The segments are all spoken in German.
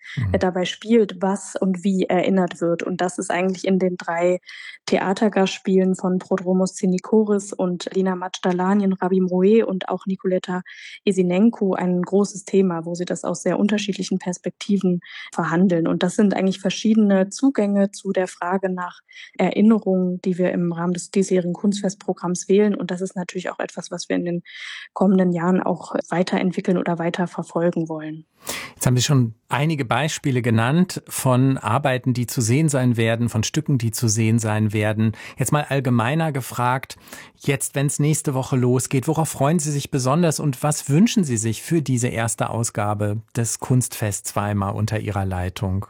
dabei spielt, was und wie erinnert wird. Und das ist eigentlich in den 3 Theatergastspielen von Prodromos Tsinikoris und Lina Madjtalanian, Rabi Mroué und auch Nikoleta Esinenko ein großes Thema, wo sie das aus sehr unterschiedlichen Perspektiven verhandeln. Und das sind eigentlich verschiedene Zugänge zu der Frage nach Erinnerung, die wir im Rahmen des diesjährigen Kunstfestprogramms wählen. Und das ist natürlich auch etwas, was wir in den kommenden Jahren auch weiterentwickeln oder weiter verfolgen wollen. Jetzt haben Sie schon einige Beispiele genannt von Arbeiten, die zu sehen sein werden, von Stücken, die zu sehen sein werden. Jetzt mal allgemeiner gefragt, jetzt, wenn es nächste Woche losgeht, worauf freuen Sie sich besonders und was wünschen Sie sich für diese erste Ausgabe des Kunstfests Weimar unter Ihrer Leitung?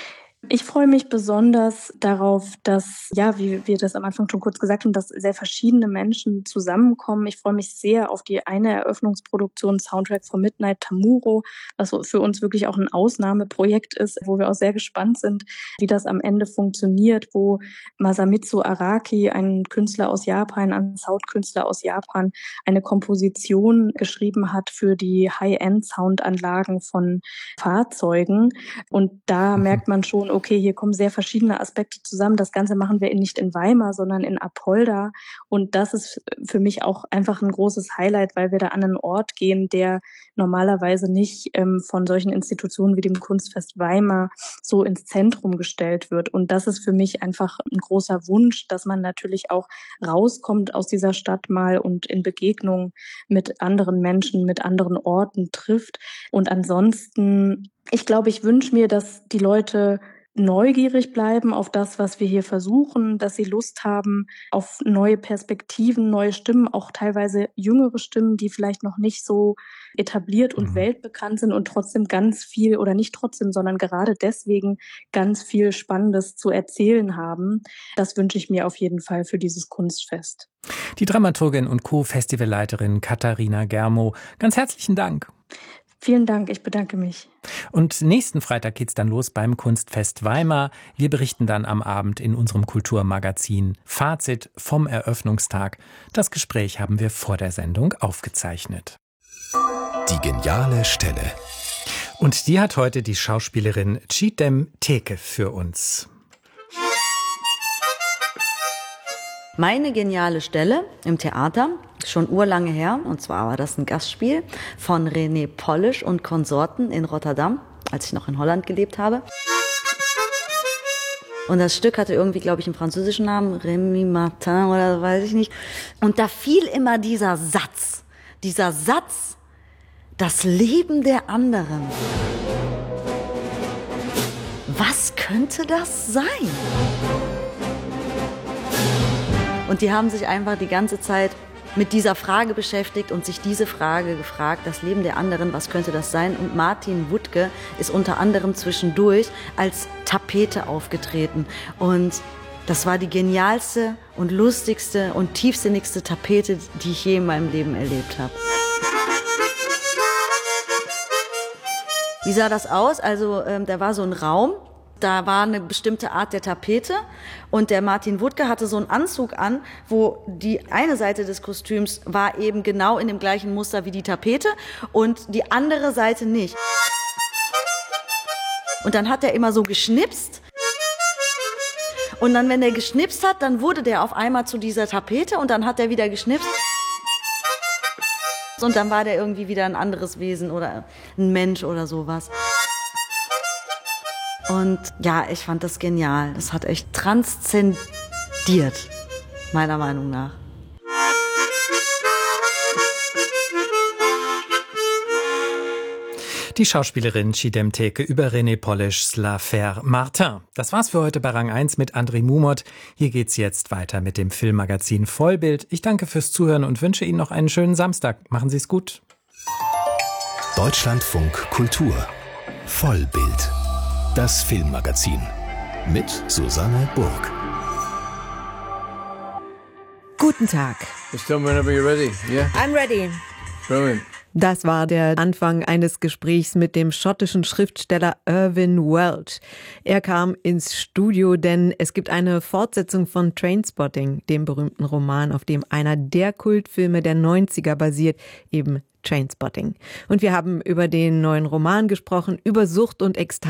Ich freue mich besonders darauf, dass, ja, wie wir das am Anfang schon kurz gesagt haben, dass sehr verschiedene Menschen zusammenkommen. Ich freue mich sehr auf die eine Eröffnungsproduktion Soundtrack for Midnight Tamuro, was für uns wirklich auch ein Ausnahmeprojekt ist, wo wir auch sehr gespannt sind, wie das am Ende funktioniert, wo Masamitsu Araki, ein Künstler aus Japan, ein Soundkünstler aus Japan, eine Komposition geschrieben hat für die High-End-Soundanlagen von Fahrzeugen. Und da merkt man schon, okay, hier kommen sehr verschiedene Aspekte zusammen. Das Ganze machen wir nicht in Weimar, sondern in Apolda. Und das ist für mich auch einfach ein großes Highlight, weil wir da an einen Ort gehen, der normalerweise nicht von solchen Institutionen wie dem Kunstfest Weimar so ins Zentrum gestellt wird. Und das ist für mich einfach ein großer Wunsch, dass man natürlich auch rauskommt aus dieser Stadt mal und in Begegnung mit anderen Menschen, mit anderen Orten trifft. Und ansonsten, ich glaube, ich wünsche mir, dass die Leute neugierig bleiben auf das, was wir hier versuchen, dass sie Lust haben auf neue Perspektiven, neue Stimmen, auch teilweise jüngere Stimmen, die vielleicht noch nicht so etabliert und weltbekannt sind und trotzdem ganz viel, oder nicht trotzdem, sondern gerade deswegen ganz viel Spannendes zu erzählen haben. Das wünsche ich mir auf jeden Fall für dieses Kunstfest. Die Dramaturgin und Co-Festivalleiterin Katharina Germo, ganz herzlichen Dank. Vielen Dank, ich bedanke mich. Und nächsten Freitag geht's dann los beim Kunstfest Weimar. Wir berichten dann am Abend in unserem Kulturmagazin Fazit vom Eröffnungstag. Das Gespräch haben wir vor der Sendung aufgezeichnet. Die geniale Stelle. Und die hat heute die Schauspielerin Çiğdem Teke für uns. Meine geniale Stelle im Theater, schon urlange her, und zwar war das ein Gastspiel von René Polish und Konsorten in Rotterdam, als ich noch in Holland gelebt habe. Und das Stück hatte irgendwie, glaube ich, einen französischen Namen, Rémi Martin oder weiß ich nicht. Und da fiel immer dieser Satz, das Leben der anderen. Was könnte das sein? Und die haben sich einfach die ganze Zeit mit dieser Frage beschäftigt und sich diese Frage gefragt, das Leben der anderen, was könnte das sein? Und Martin Wuttke ist unter anderem zwischendurch als Tapete aufgetreten. Und das war die genialste und lustigste und tiefsinnigste Tapete, die ich je in meinem Leben erlebt habe. Wie sah das aus? Also da war so ein Raum. Da war eine bestimmte Art der Tapete und der Martin Wuttke hatte so einen Anzug an, wo die eine Seite des Kostüms war eben genau in dem gleichen Muster wie die Tapete und die andere Seite nicht. Und dann hat er immer so geschnipst und dann, wenn er geschnipst hat, dann wurde der auf einmal zu dieser Tapete und dann hat er wieder geschnipst. Und dann war der irgendwie wieder ein anderes Wesen oder ein Mensch oder sowas. Und ja, ich fand das genial. Das hat echt transzendiert, meiner Meinung nach. Die Schauspielerin Çiğdem Teke über René Polisch's L'Affaire Martin. Das war's für heute bei Rang 1 mit André Mumot. Hier geht's jetzt weiter mit dem Filmmagazin Vollbild. Ich danke fürs Zuhören und wünsche Ihnen noch einen schönen Samstag. Machen Sie's gut. Deutschlandfunk Kultur. Vollbild. Das Filmmagazin mit Susanne Burg. Guten Tag. Just tell me whenever you're ready. Yeah? I'm ready. Brilliant. Das war der Anfang eines Gesprächs mit dem schottischen Schriftsteller Irvine Welsh. Er kam ins Studio, denn es gibt eine Fortsetzung von Trainspotting, dem berühmten Roman, auf dem einer der Kultfilme der 90er basiert, eben Trainspotting. Und wir haben über den neuen Roman gesprochen, über Sucht und Ekstase.